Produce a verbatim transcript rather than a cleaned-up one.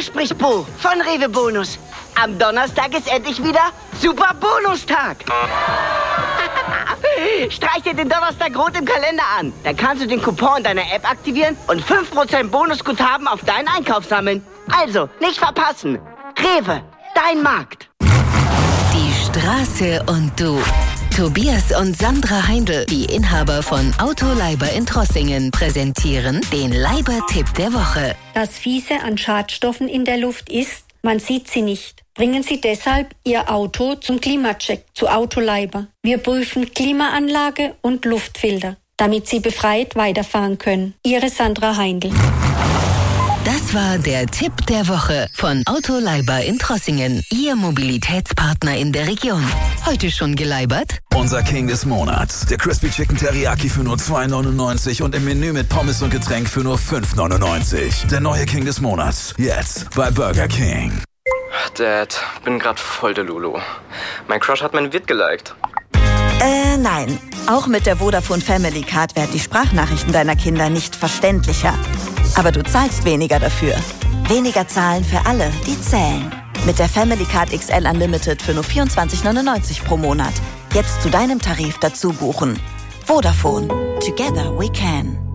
spricht Bo von Rewe Bonus. Am Donnerstag ist endlich wieder Super Bonustag. Streich dir den Donnerstag rot im Kalender an. Dann kannst du den Coupon deiner App aktivieren und fünf Prozent Bonusguthaben auf deinen Einkauf sammeln. Also, nicht verpassen. Rewe, dein Markt. Die Straße und du. Tobias und Sandra Heindl, die Inhaber von Autoleiber in Trossingen, präsentieren den Leiber-Tipp der Woche. Das Fiese an Schadstoffen in der Luft ist, man sieht sie nicht. Bringen Sie deshalb Ihr Auto zum Klimacheck zu Autoleiber. Wir prüfen Klimaanlage und Luftfilter, damit Sie befreit weiterfahren können. Ihre Sandra Heindl. Das war der Tipp der Woche von Autoleiber in Trossingen, Ihr Mobilitätspartner in der Region. Heute schon geleibert? Unser King des Monats, der Crispy Chicken Teriyaki für nur zwei neunundneunzig und im Menü mit Pommes und Getränk für nur fünf neunundneunzig. Der neue King des Monats, jetzt bei Burger King. Dad, bin grad voll der Lulu. Mein Crush hat mein Vid geliked. Äh, nein. Auch mit der Vodafone Family Card werden die Sprachnachrichten deiner Kinder nicht verständlicher. Aber du zahlst weniger dafür. Weniger zahlen für alle, die zählen. Mit der Family Card X L Unlimited für nur vierundzwanzig neunundneunzig pro Monat. Jetzt zu deinem Tarif dazu buchen. Vodafone. Together we can.